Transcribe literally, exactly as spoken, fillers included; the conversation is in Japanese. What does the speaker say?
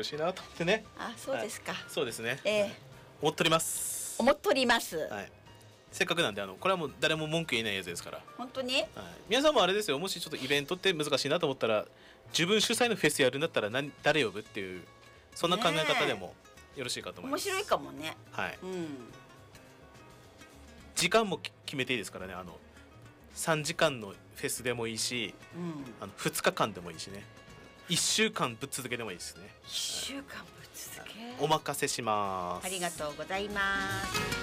ろしいなと思ってね。 あ、そうですか。 はい、そうですね。 えー、 思っております。 思っております。 はい。せっかくなんであのこれはもう誰も文句言えないやつですから。 本当に？ はい、皆さんもあれですよ。もしちょっとイベントって難しいなと思ったら、自分主催のフェスやるんだったら何誰呼ぶっていうそんな考え方でもよろしいかと思います。 面白いかもね。 はい。 うん。 時間も決めていいですからね。あのさんじかんのフェスでもいいし、うん、あのふつかかんでもいいしね。いっしゅうかんぶっ続けでもいいですね。 いっしゅうかんぶっ続け。 お任せします。 ありがとうございます。